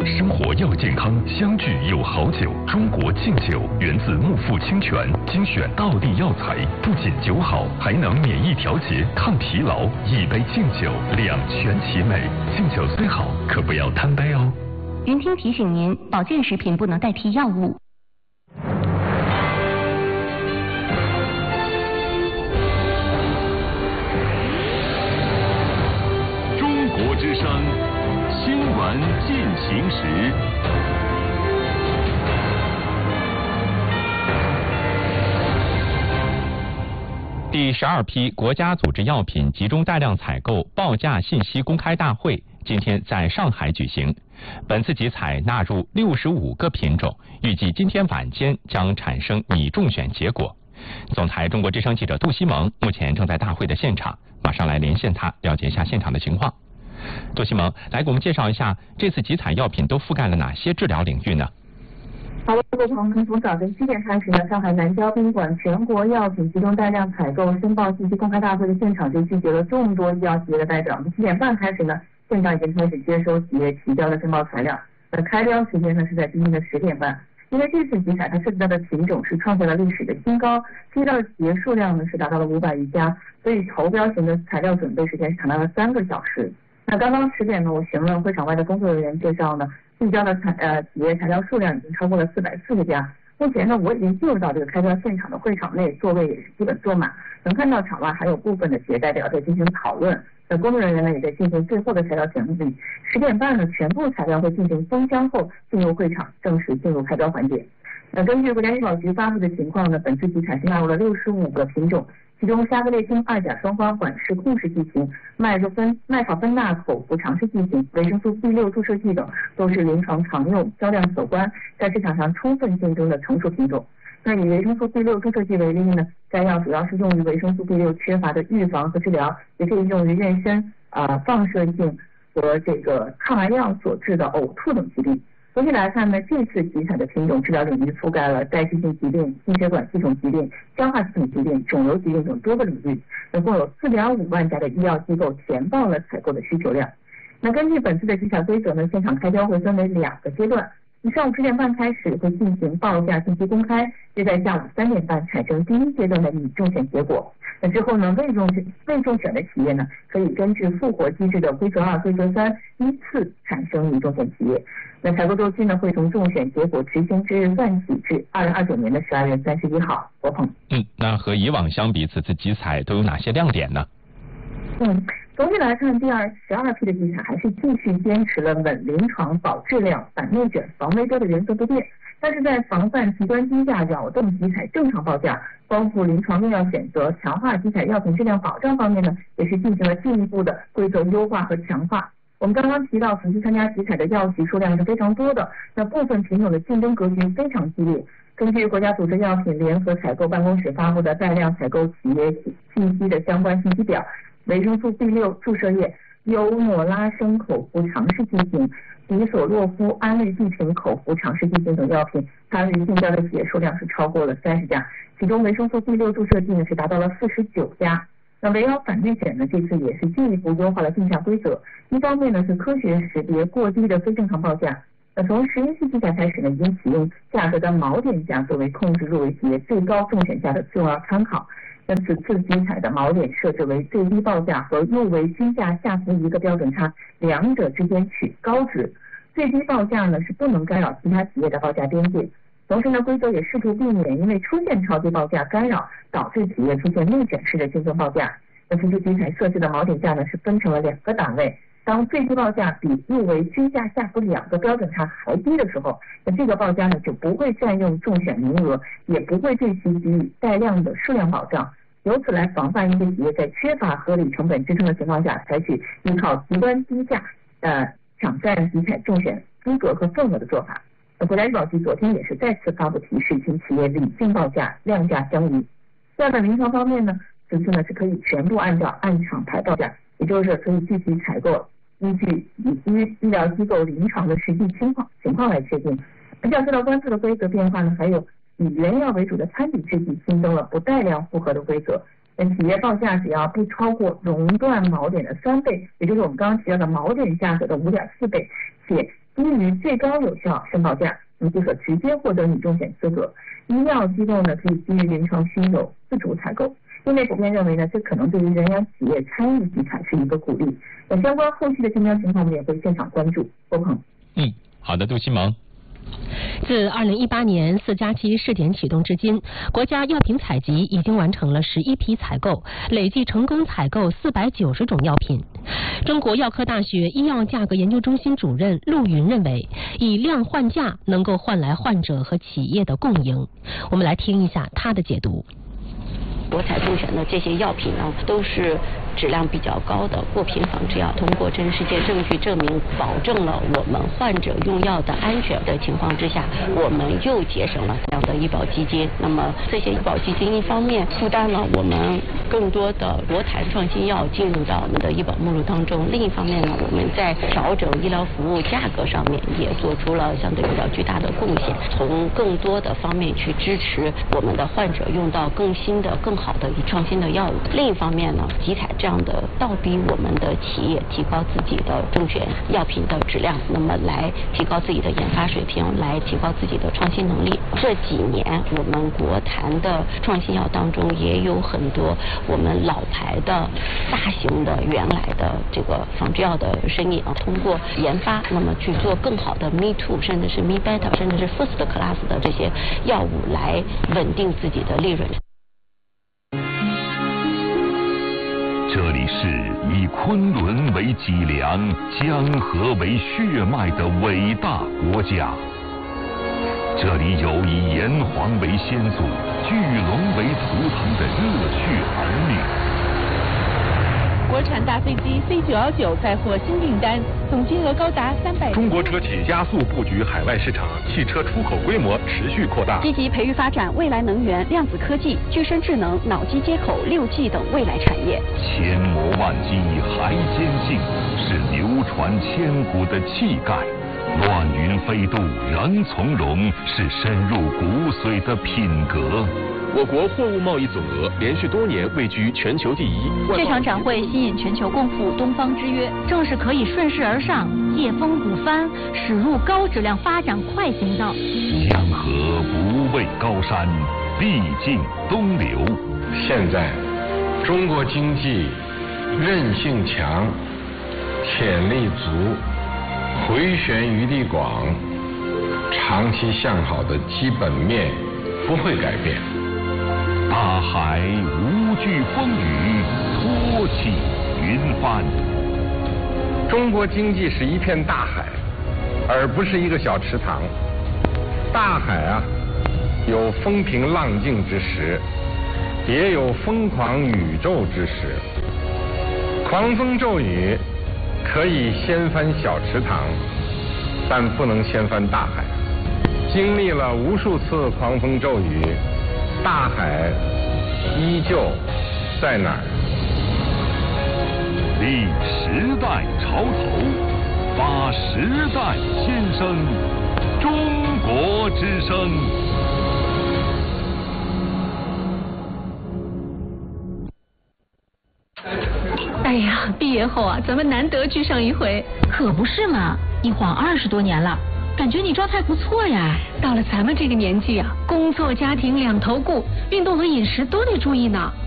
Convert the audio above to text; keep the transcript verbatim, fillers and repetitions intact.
生活要健康，相聚有好酒。中国劲酒源自木富清泉，精选道地药材，不仅酒好，还能免疫调节、抗疲劳。一杯劲酒，两全其美。劲酒虽好，可不要贪杯哦。 云听提醒您，保健食品不能代替药物。 中国之声新闻进行时。 第十二批国家组织药品集中带量采购报价信息公开大会今天在上海举行。本次集采纳入六十五个品种，预计今天晚间将产生拟中选结果。总台中国之声记者杜西蒙目前正在大会的现场，马上来连线他，了解一下现场的情况。杜西蒙，来给我们介绍一下这次集采药品都覆盖了哪些治疗领域呢？ 好的，各位朋友们，从早晨七点开始呢，上海南郊宾馆全国药品集中带量采购申报信息公开大会的现场就聚集了众多医药企业的代表。七点半开始呢，现场已经开始接收企业提交的申报材料。那开标时间呢是在今天的十点半。因为这次集采它涉及到的品种是创下了历史的新高，接到的企业数量呢是达到了五百余家，所以投标型的材料准备时间是长达了三个小时。那刚刚十点呢，我询问会场外的工作人员介绍呢，递交的材呃企业材料数量已经超过了四百四十家。目前呢，我已经进入到这个开标现场的会场内，座位也是基本坐满，能看到场外还有部分的企业代表在进行讨论。那工作人员呢也在进行最后的材料整理。十点半呢，全部材料会进行封箱后进入会场，正式进入开标环节。那根据国家医保局发布的情况呢，本次集采是纳入了六十五个品种。其中沙格列汀二甲双酚缓释控制剂型、麦若芬麦考芬钠口服尝试剂型、维生素 B 六注射剂等都是临床常用、销量可观、在市场上充分竞争的成熟品种。那以维生素 B 六注射剂为例呢，该药主要是用于维生素 B 六缺乏的预防和治疗，也可以用于妊娠、呃放射性和这个抗癌药所致的呕吐等疾病。总体来看呢，这次集采的品种治疗领域覆盖了代谢性疾病、心血管系统疾病、消化系统疾病、肿瘤疾病等多个领域，总共有 四点五万家的医药机构填报了采购的需求量。那根据本次的集采规则呢，现场开标会分为两个阶段，上午十点半开始会进行报价信息公开，约在下午三点半产生第一阶段的拟中选结果。那之后呢，未中选未中选的企业呢，可以根据复活机制的规则二、规则三依次产生拟中选企业。那采购周期呢，会从中选结果执行之日算起至二零二九年的十二月三十一号。我捧。 嗯，那和以往相比，此次集采都有哪些亮点呢？ 嗯，总体来看，第二十二批的集采还是继续坚持了稳临床、保质量、反内卷、防微多的原则不变，但是在防范极端低价、扰动集采正常报价、丰富临床用药选择、强化集采药品质量保障方面呢，也是进行了进一步的规则优化和强化。我们刚刚提到，此次参加集采的药企数量是非常多的，那部分品种的竞争格局非常激烈。根据国家组织药品联合采购办公室发布的带量采购企业信息的相关信息表，维生素 B 六注射液、优诺拉生口服尝试剂型、迪索洛夫安利地平口服尝试剂型等药品，参与竞标的企业数量是超过了三十家，其中维生素 B 六注射剂呢是达到了四十九家。那围绕反内卷呢，这次也是进一步优化了定价规则。一方面呢是科学识别过低的非正常报价。那从实验室集采开始呢，已经启用价格的锚点价作为控制入围企业最高中选价的重要参考。那此次集采的锚点设置为最低报价和入围均价下浮一个标准差，两者之间取高值。最低报价呢是不能干扰其他企业的报价边界。同时呢，规则也试图避免因为出现超低报价干扰，导致企业出现内卷式的竞争报价。那此次集采设置的锚点价呢是分成了两个档位，当最低报价比入围均价下浮两个标准差还低的时候，那这个报价呢就不会占用中选名额，也不会对其给予带量的数量保障，由此来防范一些企业在缺乏合理成本支撑的情况下，采取依靠极端低价呃抢占集采中选资格和份额的做法。国家医保局昨天也是再次发布提示，请企业理性报价，量价相宜。在本临床方面呢，此次呢是可以全部按照按厂牌报价，也就是可以具体采购，依据医医疗机构临床的实际情况情况来确定。比较受到关注的规则变化呢，还有以原药为主的餐饮制剂新增了不带量复合的规则。那企业报价只要不超过熔断锚点的三倍，也就是我们刚刚提到的锚点价格的五点四倍，且基于最高有效申报价，那么就可直接获得拟重险资格。医药机构呢可以基于临床需求自主采购。业内普遍认为呢，这可能对于人养企业参与集采是一个鼓励。那相关后续的竞标情况，我们也会现场关注。郭鹏。 嗯，好的，杜西萌。 自二零一八年四加七试点启动至今，国家药品采集已经完成了十一批采购，累计成功采购四百九十种药品。中国药科大学医药价格研究中心主任陆云认为，以量换价能够换来患者和企业的共赢。我们来听一下他的解读。 国采中选的这些药品呢，都是质量比较高的过频仿制药，通过真实界证据证明，保证了我们患者用药的安全的情况之下，我们又节省了这样的医保基金。那么这些医保基金一方面负担了我们更多的国产创新药进入到我们的医保目录当中，另一方面呢，我们在调整医疗服务价格上面也做出了相对比较巨大的贡献，从更多的方面去支持我们的患者用到更新的、更好的创新的药物。另一方面呢，集采这样的倒逼我们的企业提高自己的中选药品的质量，那么来提高自己的研发水平，来提高自己的创新能力。这几年我们国坛的创新药当中也有很多我们老牌的大型的原来的这个仿制药的身影，通过研发那么去做更好的 Me Too 甚至是 Me Better 甚至是 First Class 的这些药物来稳定自己的利润。 这里是以昆仑为脊梁、江河为血脉的伟大国家。这里有以炎黄为先祖、巨龙为图腾的热血儿女。 国产大飞机 C 九一九再获新订单，总金额高达三百。 中国车企加速布局海外市场，汽车出口规模持续扩大。 积极培育发展未来能源、量子科技、具身智能、脑机接口、六 G 等未来产业。 千磨万击还坚劲，是流传千古的气概。乱云飞渡仍从容，是深入骨髓的品格。 我国货物贸易总额连续多年位居全球第一。 这场展会吸引全球共赴东方之约，正是可以顺势而上、借风鼓帆，驶入高质量发展快行道。 江河不畏高山，必尽东流。 现在，中国经济韧性强，潜力足，回旋余地广，长期向好的基本面不会改变。 大海无惧风雨，托起云帆。 中国经济是一片大海，而不是一个小池塘。大海啊，有风平浪静之时，也有疯狂宇宙之时。狂风骤雨可以掀翻小池塘，但不能掀翻大海。经历了无数次狂风骤雨，大海依旧在哪儿？ 立时代潮头，发时代先声，中国之声。 哎呀，毕业后啊，咱们难得聚上一回。可不是嘛，一晃二十多年了。感觉你状态不错呀。到了咱们这个年纪啊，工作家庭两头顾，运动和饮食都得注意呢。